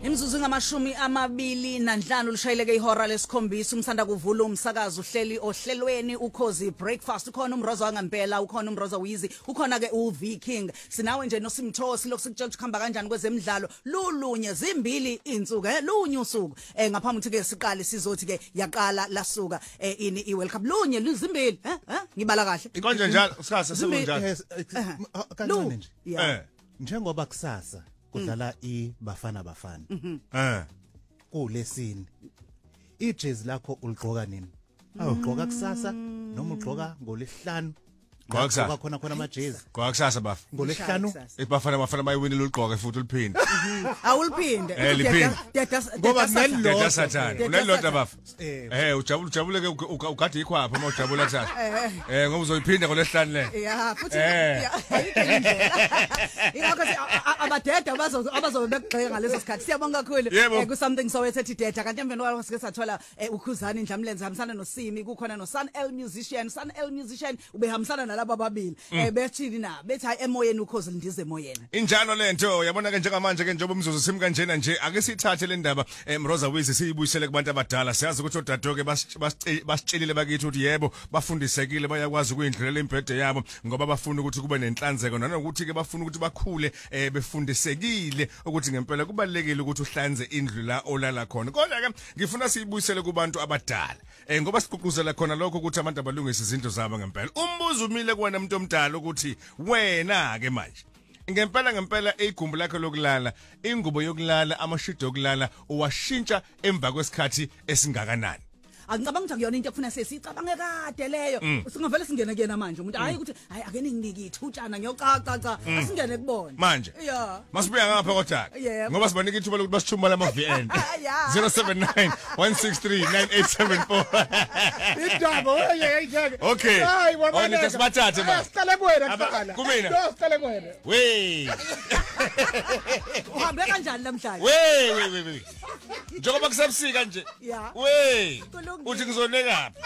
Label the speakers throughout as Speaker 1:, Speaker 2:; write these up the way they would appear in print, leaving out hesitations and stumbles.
Speaker 1: Imzuzu ngamashumi amabili nanhlanu lishayeleke ihora lesikhombisa umsanda kuvula umsakazo uhleli ohlelweni ukhozi breakfast ukhona umroza wangempela ukhona umroza wizi ukhona ke uV King sinawe nje noSimthosi lokusitshela ukuhamba kanjani kwezemidlalo lulunye zimbili insuku lunye usuku ngaphambi ukuthi ke siqale sizothi ke yaqala lasuka ini iWorld Cup lunye luzimbili ngibala kahle
Speaker 2: ikonje njalo usikhathi sekunjani
Speaker 3: kancane nje njengoba kusasa kudlala iBafana Bafana kulesini ijezi lakho uligqoka nini awugqoka kusasa noma ugqoka ngolesihlanu
Speaker 2: Ngokusasa
Speaker 3: khona amajezi
Speaker 2: ngokusasa bafu
Speaker 3: ngolesihlanu
Speaker 2: iBafana bayiwinile uligqoka futhi uliphinde
Speaker 1: awuliphinde
Speaker 2: ngoba nelodwa sathana unelodwa bafu ujabule ke ugade ikhwapha uma ujabula kusasa ngoba uzoyiphinda ngolesihlanu le
Speaker 1: futhi ingakho abadeda abazobe bekugxeka ngaleso sikhathi siyabonga kakhulu ku something so ethi deda kanti emveni kwalo sike sathola ukhuzani Ndlamlenze hamsana noSimi kukhona noSun L musician ubehambisana laba babili bethini na bethi hayi emoyeni ukhozi lindize emoyeni
Speaker 2: injalo lento yabona ke njengamanje ke njengoba umzuzu simi kanjena nje ake sithathe le ndaba Mroza Wizi siyibuyisele kubantu abadala siyazi ukuthi odadoke basitshelile bakithi ukuthi yebo bafundisekile bayakwazi ukuyindlulela impede yabo ngoba bafuna ukuthi kube nenhlanzeko nanokuthi ke bafuna ukuthi bakhule befundisekile ukuthi ngempela kubalekile ukuthi uhlanze indlu la olala khona kodwa ke ngifuna siyibuyisele kubantu abadala ngoba siququzela khona lokho ukuthi abantu abalungisa izinto zabo ngempela umbuzo umile kuwena umuntu omdala ukuthi wena ke manje ngempela igumbu lakhe lokulala ingubo yokulala amashidi yokulala uwashintsha emva kwesikhathi esingakanani
Speaker 1: angicabanga ukuthi akuyona into ekufuna sesicabange kade leyo singavele singene kuyena manje umuntu hayi ukuthi hayi ake ninginike ithutshana ngiyocaca asingene kubona
Speaker 2: manje masibuya ngapha kodwa ngoba sibanika ithuba lokuthi basithumela ama VN 079 163 9874
Speaker 4: idaba oyeyeke
Speaker 2: okay onike sibathathe ma
Speaker 4: siqale kuwena kuqala
Speaker 2: kumina
Speaker 4: siqale kuwena
Speaker 2: we
Speaker 1: uhambe kanjani namhlanje
Speaker 2: we njengoba kusebusika nje we uthi ngizonekaphi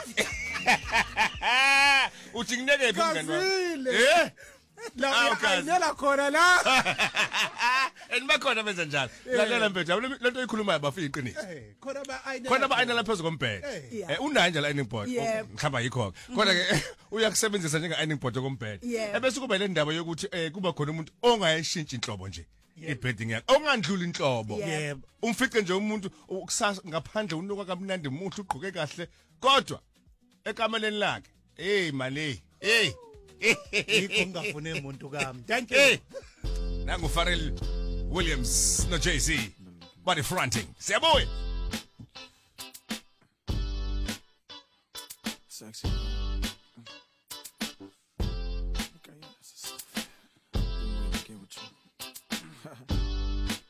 Speaker 2: uthi nginekephi mngani wami
Speaker 4: la ayinela khona la
Speaker 2: enibakhona benza njalo lalela mpethu lento oyikhulumayo bafika iqiniso khona ba ayinela phezulu kombhede unayo nje la ironing board mhlamba yikho kodwa ke uyakusebenzisa njenge ironing board kombhede ebese kuba le ndaba yokuthi kuba khona umuntu ongayishintsha inhlobo nje ibhedding yakhe ongandlula inhlobo umfice nje umuntu kusasa ngaphandle unuka kamnandi umuntu ugqoke kahle kodwa ekameleni lakhe mali
Speaker 3: yikho ngafune umuntu kami thank you
Speaker 2: nangu Pharrell Williams no Jay-Z body fronting siyabuya
Speaker 5: sexy